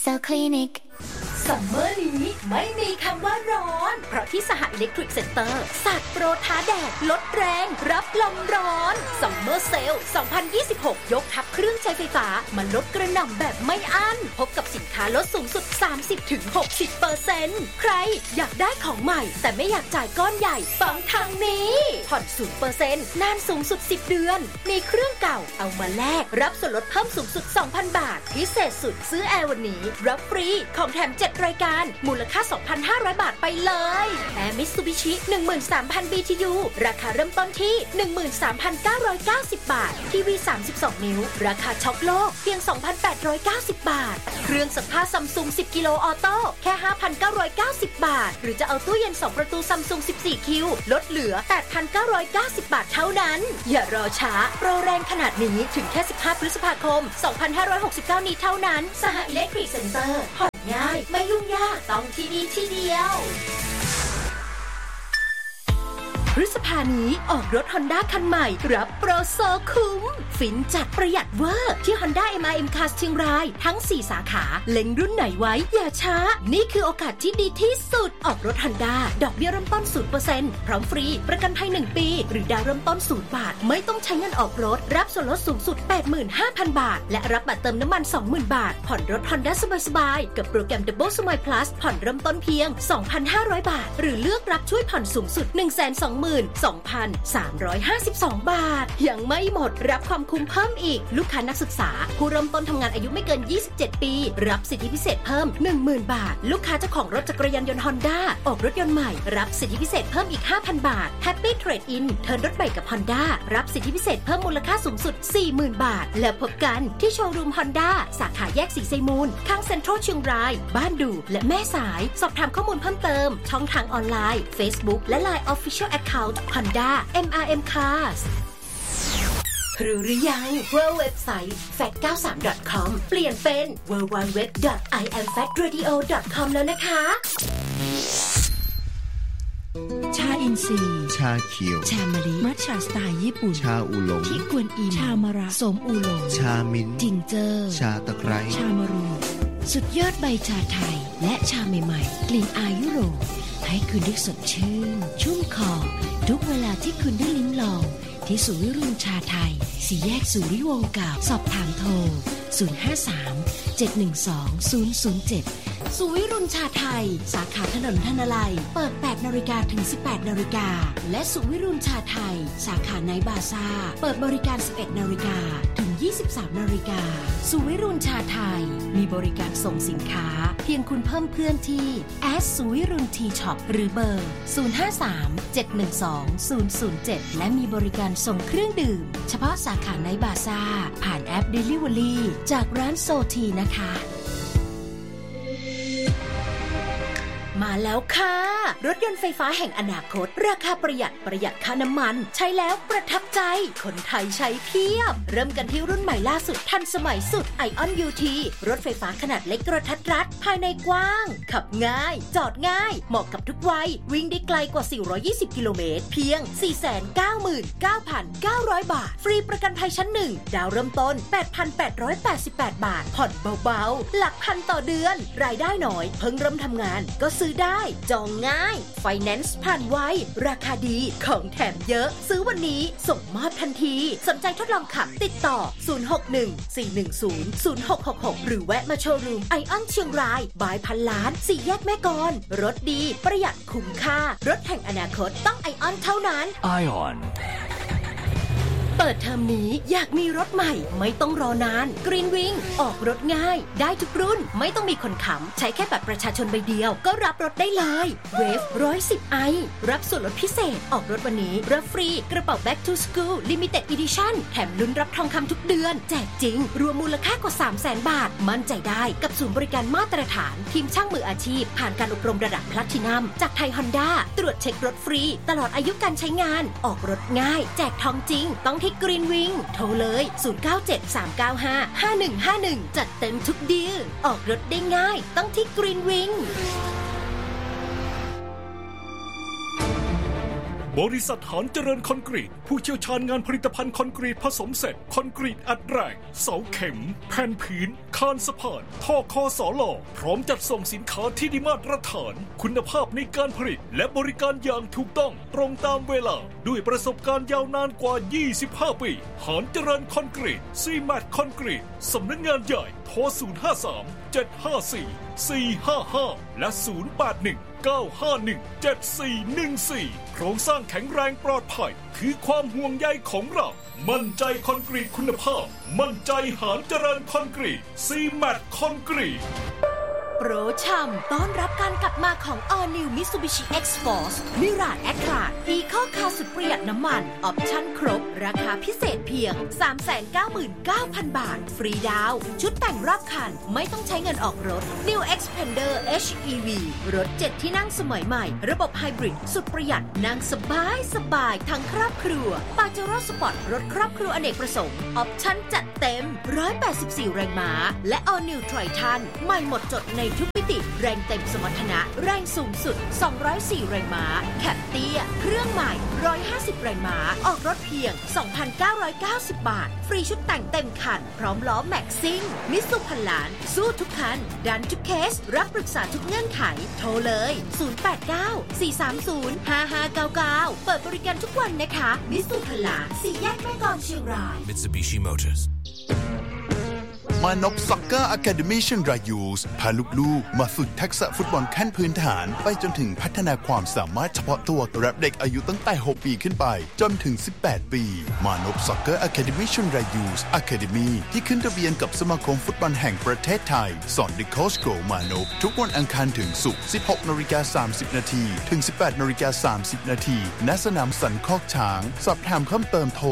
So Clinic ซัมเมอร์นี้ไม่มีคำว่าร้อนเพราะที่สหอิเล็กทริกเซ็นเตอร์สัตว์โปรท้าแดดลดแรงรับลมร้อนซัมเมอร์เซล2026ยกทัพเครื่องใช้ไฟฟ้ามาลดกระหน่ำแบบไม่อั้นพบกับสินค้าลดสูงสุด 30-60% ใครอยากได้ของใหม่แต่ไม่อยากจ่ายก้อนใหญ่ฟังทางนี้ผ่อน 0% นานสูงสุด10เดือนมีเครื่องเก่าเอามาแลกรับส่วนลดเพิ่มสูงสุด 2,000 บาทพิเศษสุดซื้อแอร์วันนี้รับฟรีของแถม7รายการมูลค่า 2,500 บาทไปเลยแอร์มิตซูบิชิ 13,000 BTU ราคาเริ่มต้นที่ 13,990 บาททีวี 32 นิ้วราคาช็อคโลกเพียง 2,890 บาทเครื่องซักผ้าซัมซุง10กิโลออโต้แค่ 5,990 บาทหรือจะเอาตู้เย็น2ประตูซัมซุง14คิวลดเหลือ 8,990 บาทเท่านั้นอย่ารอช้าโปรแรงขนาดนี้ถึงแค่15พฤษภาคม 2569 นี้เท่านั้นสหอิเล็กทริกเซ็นเตอร์ผ่อนง่ายไม่ยุ่งยากต้องที่นี่ที่เดียวพฤษภานี้ออกรถ Honda คันใหม่รับโปรโซคุ้มฟินจัดประหยัดเวอร์ที่ Honda MIM Cars เชียงรายทั้ง4สาขาเล็งรุ่นไหนไว้อย่าช้านี่คือโอกาสที่ดีที่สุดออกรถ Honda ดอกเบี้ยเริ่มต้น 0% พร้อมฟรีประกันภัย1ปีหรือดาวเริ่มต้น0 บาทไม่ต้องใช้เงินออกรถรับส่วนลดสูงสุด 85,000 บาทและรับบัตรเติมน้ำมัน 20,000 บาทผ่อนรถ Honda สบายๆกับโปรแกรม Double Smile Plus ผ่อนเริ่มต้นเพียง 2,500 บาทหรือเลือกรับช่วยผ่อนสูงสุด 122,352 บาทยังไม่หมดรับความคุ้มเพิ่มอีกลูกค้านักศึกษาผู้เริ่มต้นทำงานอายุไม่เกิน27ปีรับสิทธิพิเศษเพิ่ม 10,000 บาทลูกค้าเจ้าของรถจักรยานยนต์ Honda ออกรถยนต์ใหม่รับสิทธิพิเศษเพิ่มอีก 5,000 บาท Happy Trade In เทิร์นรถใหม่กับ Honda รับสิทธิพิเศษเพิ่มมูลค่าสูงสุด 40,000 บาทแล้วพบกันที่โชว์รูม Honda สาขาแยกสีไซมูลข้างเซ็นทรัลเชียงรายบ้านดูและแม่สายสอบถามข้อมูลเพิ่มเติมช่องทางออนไลน์ Facebook และ Line Official Account Honda MRM Cars รู้หรือยังว่าเว็บไซต์ fact93.com เปลี่ยนเป็น www.iamfactradio.com แล้วนะคะชาอินทรีย์ชาเขียวชามะลิมัทฉะสไตล์ญี่ปุ่นชาอูหลงที่กวนอิมชามะระสมอูหลงชามิ้นจิงเจอร์ชาตะไคร้ชามะรูสุดยอดใบชาไทยและชาใหม่ๆกลิ่นอายยุโรปให้คุณได้สดชื่นชุ่มคอทุกเวลาที่คุณได้ลิ้มลองที่ศูนย์วิรุณชาไทย4แยกสุริวงศ์เก่าสอบถามโทร053-712-007สุวิรุณชาไทยสาขาถนนธนลัยเปิด 8:00 นถึง 18:00 นและสุวิรุณชาไทยสาขาไนท์บาซ่าเปิดบริการ 11:00 นถึง 23:00 นสุวิรุณชาไทยมีบริการส่งสินค้าเพียงคุณเพิ่มเพื่อนที่สุวิรุณทีช็อปหรือเบอร์053-712-007และมีบริการส่งเครื่องดื่มเฉพาะสาขาไนท์บาซ่าผ่านแอป Delivery จากร้านโซทีนะคะมาแล้วค่ะรถยนต์ไฟฟ้าแห่งอนาคตราคาประหยัดค่าน้ำมันใช้แล้วประทับใจคนไทยใช้เพียบเริ่มกันที่รุ่นใหม่ล่าสุดทันสมัยสุด ION UT รถไฟฟ้าขนาดเล็กกระทัดรัดภายในกว้างขับง่ายจอดง่ายเหมาะกับทุกวัยวิ่งได้ไกลกว่า420กิโลเมตรเพียง 499,900 บาทฟรีประกันภัยชั้น1ดาวเริ่มต้น 8,888 บาทผ่อนเบาๆหลักพันต่อเดือนรายได้น้อยเพิ่งเริ่มทำงานก็ซื้อได้จองง่ายไฟแนนซ์ผ่านไวราคาดีของแถมเยอะซื้อวันนี้ส่งมอบทันทีสนใจทดลองขับติดต่อ061-410-0666หรือแวะมาโชว์รูมไอออนเชียงรายบายพันล้าน4แยกแม่กลรถดีประหยัดคุ้มค่ารถแห่งอนาคตต้องไอออนเท่านั้นไอออนเปิดเทอมนี้อยากมีรถใหม่ไม่ต้องรอนาน Green Wing ออกรถง่ายได้ทุกรุ่นไม่ต้องมีคนค้ำใช้แค่บัตรประชาชนใบเดียวก็รับรถได้เลย Wave 110i รับส่วนลดพิเศษออกรถวันนี้รับฟรีกระเป๋า Back to School Limited Edition แถมลุ้นรับทองคำทุกเดือนแจกจริงรวมมูลค่ากว่า 300,000 บาทมั่นใจได้กับศูนย์บริการมาตรฐานทีมช่างมืออาชีพผ่านการอบรมระดับ Platinum จากไทย Honda ตรวจเช็ครถฟรีตลอดอายุการใช้งานออกรถง่ายแจกทองจริงต้องที่Green Wing โทรเลย0973955151จัดเต็มทุกดีลออกรถได้ง่ายต้องที่ Green Wing บริษัทหานเจริญคอนกรีตผู้เชี่ยวชาญงานผลิตภัณฑ์คอนกรีตผสมเสร็จคอนกรีตอัดแรงเสาเข็มแผ่นผืนคานสะพานท่อคอสลพร้อมจัดส่งสินค้าที่ได้มาตรฐานคุณภาพในการผลิตและบริการอย่างถูกต้องตรงตามเวลาด้วยประสบการณ์ยาวนานกว่า25ปีหานเจริญคอนกรีตซีแมทคอนกรีตสำนักงานใหญ่โทร053 754 455และ081 951 7414โครงสร้างแข็งแรงปลอดภัยคือความห่วงใยของเรามั่นใจคอนกรีตคุณภาพมั่นใจหานเจริญคอนกรีตซีแมทคอนกรีตโปรช่ำต้อนรับการกลับมาของ All New Mitsubishi X-Force Mirage Attrage Eco Car สุดประหยัดน้ำมันออปชั่นครบราคาพิเศษเพียง 399,000 บาทฟรีดาวน์ชุดแต่งรอบคันไม่ต้องใช้เงินออกรถ New Xpander HEV รถ7ที่นั่งสมัยใหม่ระบบไฮบริดสุดประหยัดนั่งสบายทั้งครอบครัว Pajero Sport รถครอบครัวอเนกประสงค์ออปชั่นจัดเต็ม184แรงม้าและ All New Triton ใหม่หมดจดในทุกมิติแรงเต็มสมรรถนะแรงสูงสุด204แรงม้าแคปเตี้ยเครื่องใหม่150แรงม้าออกรถเพียง 2,990 บาทฟรีชุดแต่งเต็มคันพร้อมล้อแม็กซิ่งมิตซูพันล้านสู้ทุกคันดันทุกเคสรับปรึกษาทุกเงื่อนไขโทรเลย089-430-5599เปิดบริการทุกวันนะคะมิตซูพันล้าน4 แยกแม่กลองเชียงราย Mitsubishi Motors มานพซ็อกเกอร์อะคาเดมี่เชียงรายยูสพาลูกๆมาฝึกทักษะฟุตบอลขั้นพื้นฐานไปจนถึงพัฒนาความสามารถเฉพาะตัวรับเด็กอายุตั้งแต่6ปีขึ้นไปจนถึง18ปีมานพซ็อกเกอร์อะคาเดมี่เชียงรายยูสอะคาเดมี่ที่ขึ้นทะเบียนกับสมาคมฟุตบอลแห่งประเทศไทยสอนโดยโค้ชโกมานพทุกวันอังคารถึงศุกร์ 16:30 น.ถึง 18:30 น.ณสนามสันคอกช้างสอบถามเพิ่มเติมโทร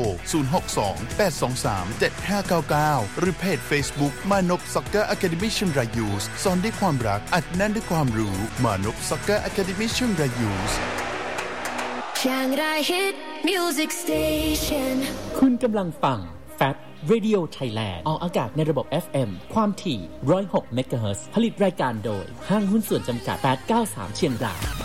062-823-7599หรือเพจ Facebookมานพซ็อกเกอร์อะคาเดมี่เชียงรายยูสสอนด้วยความรักอัดแน่นด้วยความรู้มานพซ็อกเกอร์อะคาเดมี่เชียงรายยูส Chiangrai Hit Music Station คุณกำลังฟัง FAT Radio Thailand ออกอากาศในระบบ FM ความถี่106 เมกะเฮิรตซ์ผลิตรายการโดยห้างหุ้นส่วนจำกัด893เชียงราย